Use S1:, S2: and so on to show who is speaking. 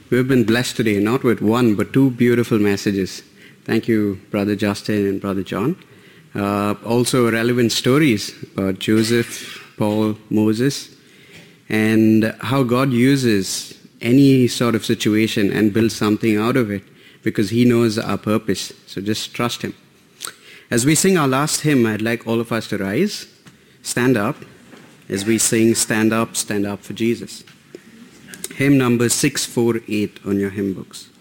S1: We've been blessed today, not with one, but two beautiful messages. Thank you, Brother Justin and Brother John. Also relevant stories about Joseph, Paul, Moses, and how God uses any sort of situation and builds something out of it because He knows our purpose. So just trust Him. As we sing our last hymn, I'd like all of us to rise, stand up, as we sing Stand Up for Jesus. Hymn number 648 on your hymn books.